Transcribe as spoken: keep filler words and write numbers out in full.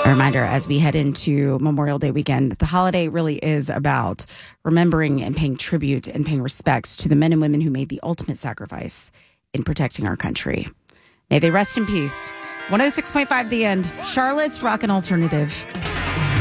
A reminder as we head into Memorial Day weekend that the holiday really is about remembering and paying tribute and paying respects to the men and women who made the ultimate sacrifice in protecting our country. May they rest in peace. one oh six point five The End, Charlotte's Rock and Alternative.